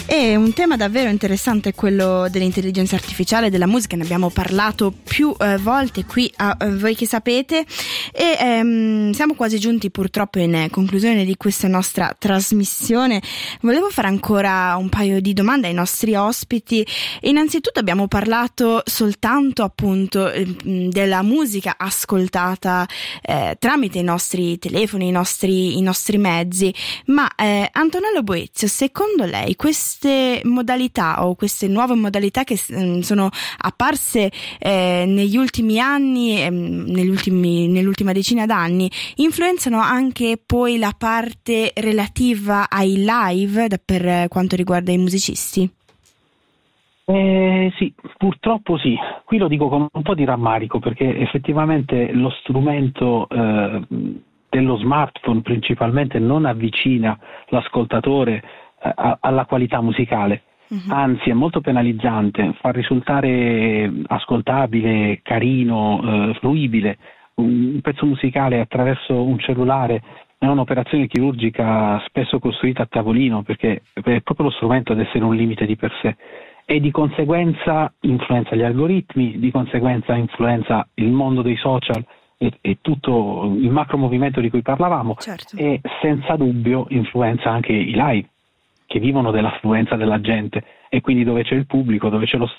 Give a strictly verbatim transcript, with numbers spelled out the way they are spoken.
E un tema davvero interessante è quello dell'intelligenza artificiale, della musica, ne abbiamo parlato più eh, volte qui a eh, Voi che sapete, e ehm, siamo quasi giunti purtroppo in eh, conclusione di questa nostra trasmissione. Volevo fare ancora un paio di domande ai nostri ospiti. Innanzitutto abbiamo parlato soltanto appunto eh, della musica ascoltata eh, tramite i nostri telefoni, i nostri, i nostri mezzi, ma eh, Antonello Boezio, secondo lei queste modalità o queste nuove modalità che mh, sono apparse eh, negli ultimi anni, eh, negli ultimi, nell'ultima decina d'anni, influenzano anche poi la parte relativa ai live da, per quanto riguarda i musicisti? Eh, sì, purtroppo sì. Qui lo dico con un po' di rammarico, perché effettivamente lo strumento eh, dello smartphone principalmente non avvicina l'ascoltatore alla qualità musicale, uh-huh. Anzi è molto penalizzante, fa risultare ascoltabile, carino, eh, fruibile un pezzo musicale attraverso un cellulare. È un'operazione chirurgica spesso costruita a tavolino, perché è proprio lo strumento ad essere un limite di per sé, e di conseguenza influenza gli algoritmi, di conseguenza influenza il mondo dei social e, e tutto il macro movimento di cui parlavamo, certo. E senza dubbio influenza anche i live, che vivono dell'affluenza della gente, e quindi dove c'è il pubblico, dove c'è lo